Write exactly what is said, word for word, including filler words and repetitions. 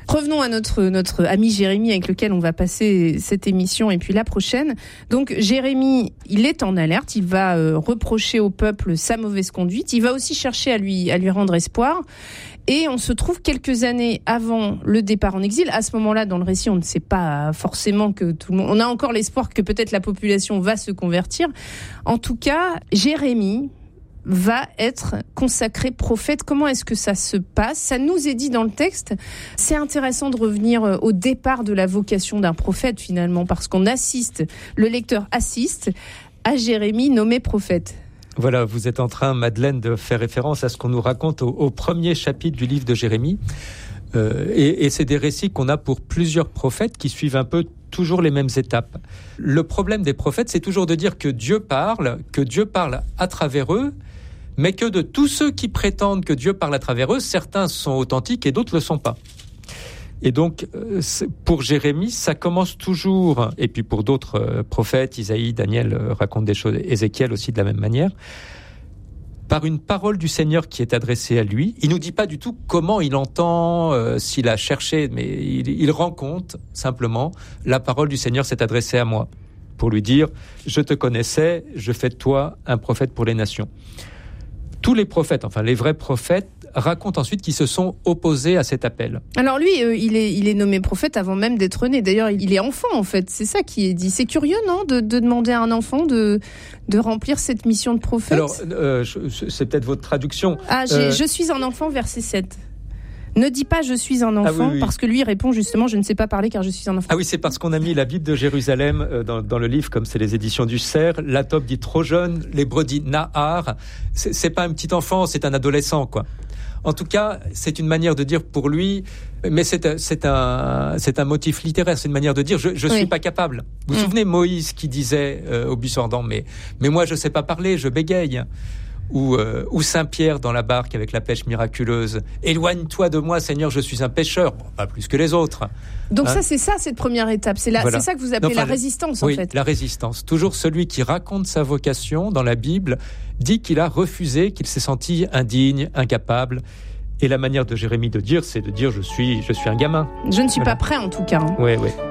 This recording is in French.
Revenons à notre, notre ami Jérémie avec lequel on va passer cette émission et puis la prochaine. Donc Jérémie, il est en alerte, il va euh, reprocher au peuple sa mauvaise conduite, il va aussi chercher à lui, à lui rendre espoir. Et on se trouve quelques années avant le départ en exil. À ce moment-là, dans le récit, on ne sait pas forcément que tout le monde... On a encore l'espoir que peut-être la population va se convertir. En tout cas, Jérémie va être consacré prophète. Comment est-ce que ça se passe ? Ça nous est dit dans le texte. C'est intéressant de revenir au départ de la vocation d'un prophète, finalement, parce qu'on assiste, le lecteur assiste à Jérémie nommé prophète. Voilà, vous êtes en train, Madeleine, de faire référence à ce qu'on nous raconte au, au premier chapitre du livre de Jérémie. Euh, et, et c'est des récits qu'on a pour plusieurs prophètes qui suivent un peu toujours les mêmes étapes. Le problème des prophètes, c'est toujours de dire que Dieu parle, que Dieu parle à travers eux, mais que de tous ceux qui prétendent que Dieu parle à travers eux, certains sont authentiques et d'autres ne le sont pas. Et donc, pour Jérémie, ça commence toujours, et puis pour d'autres prophètes, Isaïe, Daniel racontent des choses, Ézéchiel aussi de la même manière, par une parole du Seigneur qui est adressée à lui. Il nous dit pas du tout comment il entend, euh, s'il a cherché, mais il, il rend compte, simplement, la parole du Seigneur s'est adressée à moi, pour lui dire, je te connaissais, je fais de toi un prophète pour les nations. Tous les prophètes, enfin les vrais prophètes, racontent ensuite qu'ils se sont opposés à cet appel. Alors lui, euh, il est, il est nommé prophète avant même d'être né. D'ailleurs, il est enfant en fait. C'est ça qui est dit. C'est curieux, non, de, de demander à un enfant de, de remplir cette mission de prophète. Alors, euh, je, c'est peut-être votre traduction. Ah, j'ai, euh... je suis un enfant, verset sept. Ne dis pas je suis un enfant, ah oui, oui. Parce que lui répond justement je ne sais pas parler car je suis un enfant. Ah oui, c'est parce qu'on a mis la Bible de Jérusalem euh, dans, dans le livre, comme c'est les éditions du Cerf. La Tobe dit trop jeune, l'hébreu dit Nahar. C'est, c'est pas un petit enfant, c'est un adolescent, quoi. En tout cas, c'est une manière de dire pour lui, mais c'est, c'est, un, c'est un motif littéraire, c'est une manière de dire je ne oui. suis pas capable. Vous vous mmh. souvenez Moïse qui disait euh, au buisson ardent, mais, mais moi je sais pas parler, je bégaye. Ou, euh, ou Saint-Pierre dans la barque avec la pêche miraculeuse. Éloigne-toi de moi, Seigneur, je suis un pêcheur. Bon, pas plus que les autres. Donc hein? ça, c'est ça, cette première étape. C'est, la, voilà. c'est ça que vous appelez enfin, la résistance, oui, en fait. La résistance. Toujours celui qui raconte sa vocation dans la Bible dit qu'il a refusé, qu'il s'est senti indigne, incapable. Et la manière de Jérémie de dire, c'est de dire je suis, je suis un gamin. Je ne suis voilà. pas prêt, en tout cas. Oui, oui.